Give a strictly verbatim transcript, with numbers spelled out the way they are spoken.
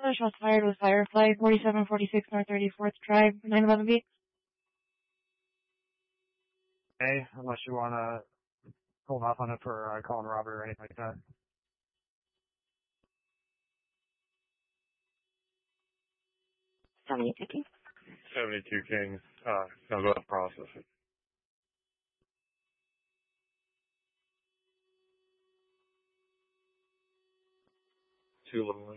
for shots fired with Firefly, forty-seven forty-six North thirty-fourth Drive, nine eleven B. Hey, unless you want to hold off on it for uh, calling robbery or anything like that. seventy-two King. seventy-two King. Uh, now go ahead and process it. two eleven.